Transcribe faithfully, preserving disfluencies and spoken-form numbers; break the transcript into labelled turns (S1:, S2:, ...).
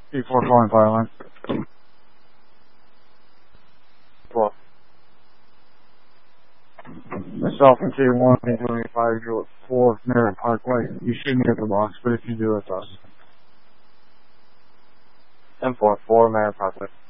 S1: T four calling fire line.
S2: Four.
S1: Myself and T one twenty-five, you're at four Merritt Parkway. You shouldn't get the box, but if you do, it's us.
S2: ten four, four Merritt Parkway.